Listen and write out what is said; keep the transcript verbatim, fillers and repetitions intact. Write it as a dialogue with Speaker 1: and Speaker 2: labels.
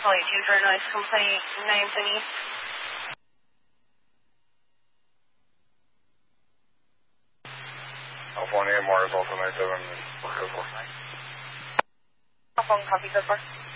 Speaker 1: Charlie two for a noise complaint, nine Denise.
Speaker 2: California, Mars, also nine seven, four.
Speaker 1: Phone copy, good for.